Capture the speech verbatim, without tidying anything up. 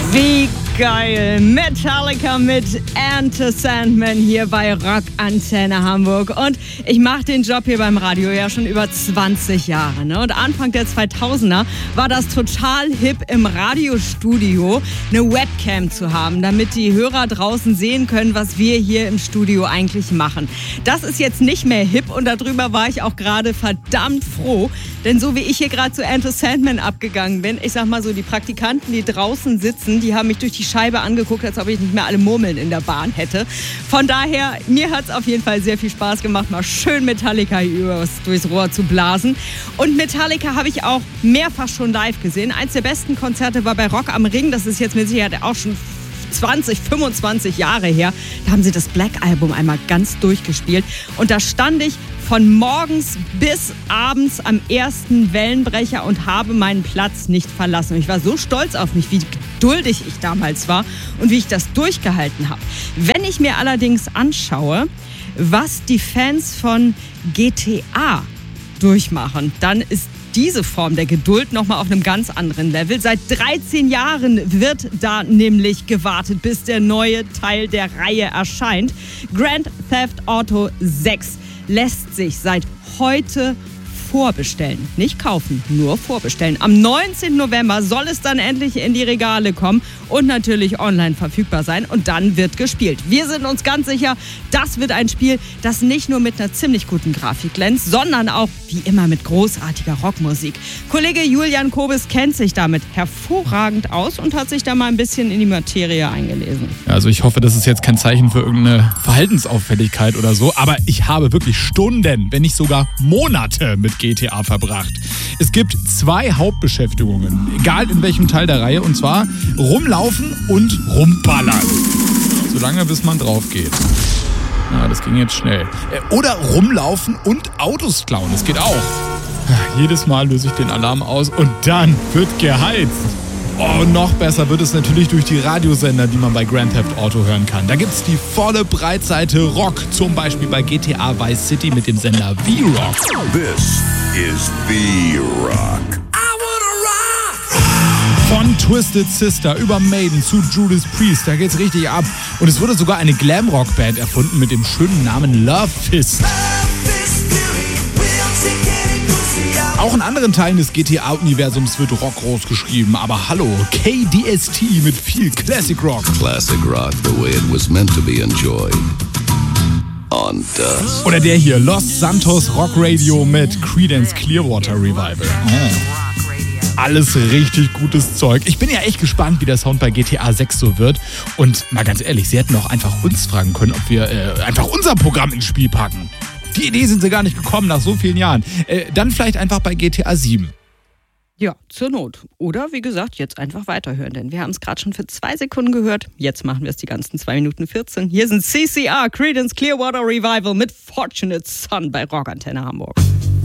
Wie geil! Metallica mit Enter Sandman hier bei Rock Antenne Hamburg. Und ich mache den Job hier beim Radio ja schon über zwanzig Jahre. Ne? Und Anfang der zweitausender war das total hip, im Radiostudio eine Webcam zu haben, damit die Hörer draußen sehen können, was wir hier im Studio eigentlich machen. Das ist jetzt nicht mehr hip und darüber war ich auch gerade verdammt froh. Denn so wie ich hier gerade zu Enter Sandman abgegangen bin, ich sag mal so, die Praktikanten, die draußen sitzen, die haben mich durch die Scheibe angeguckt, als ob ich nicht mehr alle Murmeln in der Bahn hätte. Von daher, mir hat es auf jeden Fall sehr viel Spaß gemacht, mal schön Metallica übers, durchs Rohr zu blasen. Und Metallica habe ich auch mehrfach schon live gesehen. Eins der besten Konzerte war bei Rock am Ring. Das ist jetzt mit Sicherheit auch schon zwanzig, fünfundzwanzig Jahre her. Da haben sie das Black Album einmal ganz durchgespielt. Und da stand ich von morgens bis abends am ersten Wellenbrecher und habe meinen Platz nicht verlassen. Ich war so stolz auf mich, wie geduldig ich damals war und wie ich das durchgehalten habe. Wenn ich mir allerdings anschaue, was die Fans von G T A durchmachen, dann ist diese Form der Geduld nochmal auf einem ganz anderen Level. Seit dreizehn Jahren wird da nämlich gewartet, bis der neue Teil der Reihe erscheint. Grand Theft Auto sechs lässt sich seit heute vorbestellen. Nicht kaufen, nur vorbestellen. Am neunzehnten November soll es dann endlich in die Regale kommen und natürlich online verfügbar sein. Und dann wird gespielt. Wir sind uns ganz sicher, das wird ein Spiel, das nicht nur mit einer ziemlich guten Grafik glänzt, sondern auch wie immer mit großartiger Rockmusik. Kollege Julian Kobis kennt sich damit hervorragend aus und hat sich da mal ein bisschen in die Materie eingelesen. Also ich hoffe, das ist jetzt kein Zeichen für irgendeine Verhaltensauffälligkeit oder so, aber ich habe wirklich Stunden, wenn nicht sogar Monate mit G T A verbracht. Es gibt zwei Hauptbeschäftigungen, egal in welchem Teil der Reihe, und zwar rumlaufen und rumballern. Solange bis man drauf geht. Ja, das ging jetzt schnell. Oder rumlaufen und Autos klauen, das geht auch. Jedes Mal löse ich den Alarm aus und dann wird geheizt. Oh, noch besser wird es natürlich durch die Radiosender, die man bei Grand Theft Auto hören kann. Da gibt's die volle Breitseite Rock, zum Beispiel bei G T A Vice City mit dem Sender V-Rock. This is V-Rock. Von Twisted Sister über Maiden zu Judas Priest, da geht's richtig ab. Und es wurde sogar eine Glamrock-Band erfunden mit dem schönen Namen Love Fist. Auch in anderen Teilen des G T A-Universums wird Rock groß geschrieben. Aber hallo, K D S T mit viel Classic Rock. Classic Rock, the way it was meant to be enjoyed. On Dust. Oder der hier, Los Santos Rock Radio mit Creedence Clearwater Revival. Oh. Alles richtig gutes Zeug. Ich bin ja echt gespannt, wie der Sound bei G T A sechs so wird. Und mal ganz ehrlich, sie hätten auch einfach uns fragen können, ob wir äh, einfach unser Programm ins Spiel packen. Die Idee sind sie gar nicht gekommen nach so vielen Jahren. Äh, dann vielleicht einfach bei G T A sieben. Ja, zur Not. Oder wie gesagt, jetzt einfach weiterhören, denn wir haben es gerade schon für zwei Sekunden gehört. Jetzt machen wir es die ganzen zwei Minuten vierzehn. Hier sind C C R, Creedence Clearwater Revival mit Fortunate Son bei Rock Antenne Hamburg.